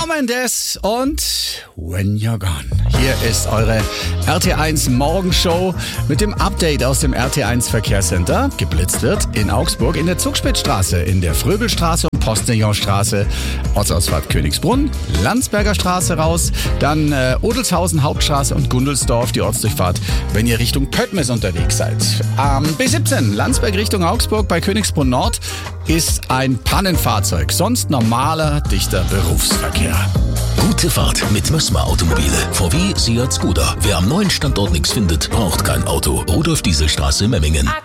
Shawn Mendes und When You're Gone. Hier ist eure RT1 Morgenshow mit dem Update aus dem RT1 Verkehrscenter. Geblitzt wird in Augsburg in der Zugspitzstraße, in der Fröbelstraße und Postillonstraße, Ortsausfahrt Königsbrunn, Landsberger Straße raus, dann Odelshausen Hauptstraße und Gundelsdorf, die Ortsdurchfahrt, wenn ihr Richtung Pöttmes unterwegs seid. B17, Landsberg Richtung Augsburg bei Königsbrunn Nord ist ein Pannenfahrzeug, sonst normaler, dichter Berufsverkehr. Gute Fahrt mit Mössmer Automobile. VW, Seat, Skoda. Wer am neuen Standort nichts findet, braucht kein Auto. Rudolf-Diesel-Straße, Memmingen.